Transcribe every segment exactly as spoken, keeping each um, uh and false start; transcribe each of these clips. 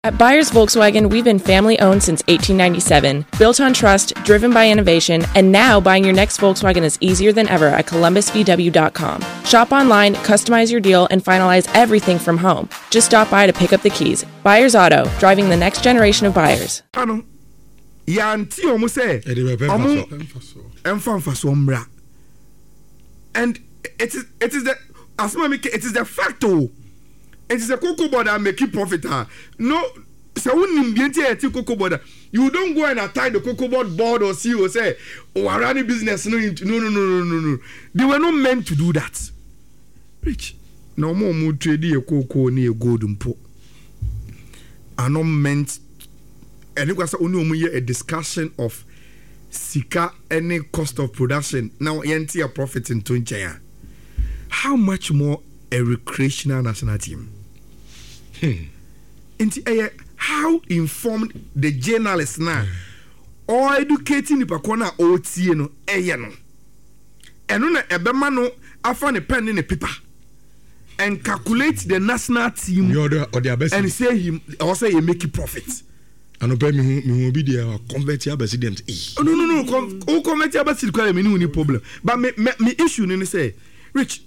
At Buyers Volkswagen, we've been family-owned since eighteen ninety-seven, built on trust, driven by innovation, and now buying your next Volkswagen is easier than ever at columbus v w dot com. Shop online, customize your deal, and finalize everything from home. Just stop by to pick up the keys. Buyers Auto, driving the next generation of buyers. Ano, yanti omo say, omo emfanfaso mbra, and it is it is the asma make it is the fact oh. It is a cocoa board that make you profit. Huh? No, so when you cocoa board, you don't go and attack the cocoa board board or C E O say, oh, I run a business. No, no, no, no, no, no, no. They were not meant to do that. Rich, no more mood trade a cocoa near golden po. Are not meant, and it was only a discussion of Sika any cost of production. Now, enter a profit in Tunchaya. How much more a recreational national team? Hmm. Uh, how informed the journalists now or educating the pakona O T no eh no and no ebema no afa ne pen ne paper and calculate the national team or the best and say him or say he make profit and obey me me be there convert your president oh no no no com o convert your president call me no problem but me me issue no say Rich,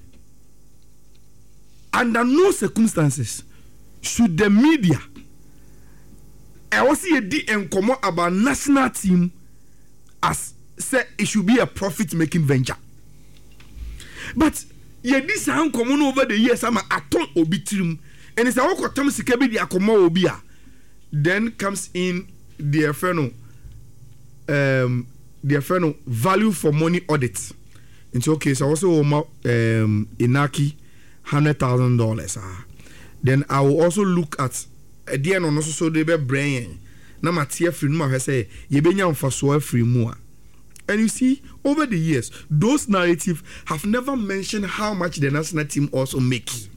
under no circumstances should the media I was see a D and come about national team as say it should be a profit making venture. But yeah, this sound common over the years I'm a ton obitrim and it's a walk of Tom Sikabi the Akomo Obia. Then comes in the Inferno um the Inferno value for money audit. It's okay, so also um Inaki hundred thousand dollars. Then I will also look at a dear no so they be brain. Na matia free no ma say ye benya mfaso free mu a. And you see, over the years, those narratives have never mentioned how much the national team also makes.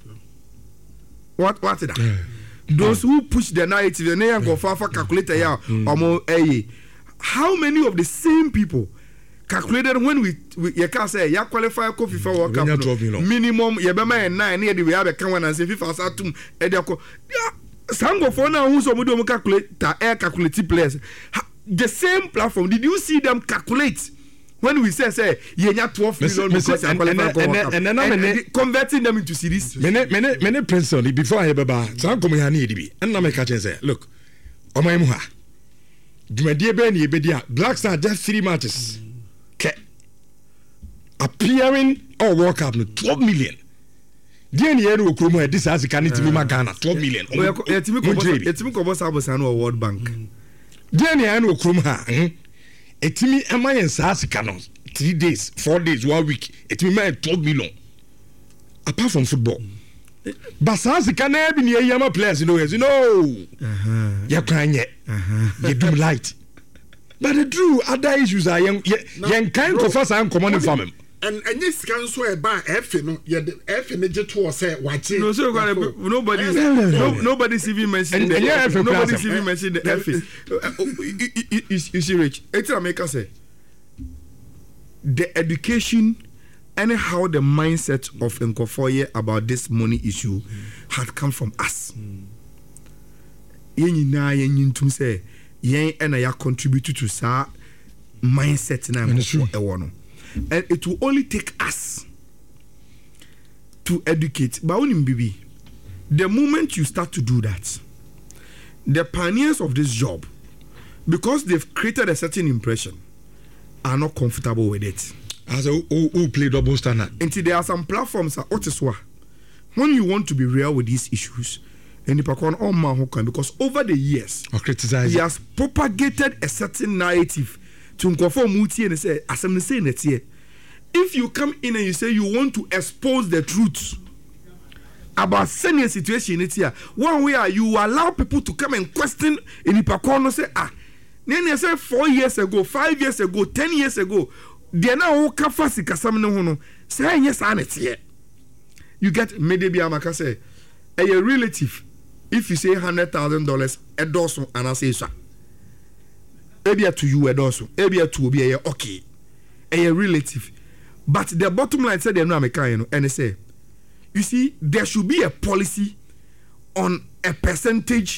What what is that? Yeah. Those who push the narrative, the name go far for calculator ya omo eh. How many of the same people calculated when we, we you can say ya qualify for FIFA World Cup no, minimum you be man nine near the we have can one and say FIFA satum e dey ko sango for now who so mo do calculate ta air calculate players the same platform. Did you see them calculate when we say say you nya twelve million because and, and, and, and, and, and, and, and converting them into series many many many personally before I baba sango me hani edibi and na me catch say look omo mu ha dwumadie be na yebedia Black Star just three matches Ke. Appearing or World Cup no twelve million. Dear ni enu okromo e dis as can it be Ghana twelve million. E timi ko e timi ko boss abosa no World Bank. Dear ni enu okromo ha. E timi ema yen sa asika no three days, four days, one week. E timi ma twelve million. Apart from football. But sa asika na bi ni yama players no you know. Uh-huh. Ya kran ye. Uh-huh. You do light. But the true other issues are young young kind of first and common from him. And and this can swear by F no yeah the F in the jet was say watch no so nobody no, nobody's even mentioning the F nobody's even mentioning the F. You see Rich it's America say the education and how the mindset of Nkofoye about this money issue had come from us. Yen na yen yintum say yen and I contribute to sa mindset na e and it will only take us to educate. But only the moment you start to do that, the pioneers of this job, because they've created a certain impression, are not comfortable with it. As a who, who play double standard. Until there are some platforms that Otiswa, when you want to be real with these issues, and all man because over the years, he has propagated a certain narrative to conform muti and say, as I'm saying it here. If you come in and you say you want to expose the truth about senior situation in here, one way are you allow people to come and question in the say, ah, then they say four years ago, five years ago, ten years ago, they are now kafasi kasam no no say yes and it's here. You get maybe amaka say a relative. If you say hundred thousand dollars, a dozen, and I say so. Maybe to you a dozen, maybe to be a okay, a relative. But the bottom line said they're not American, and they say, you see, there should be a policy on a percentage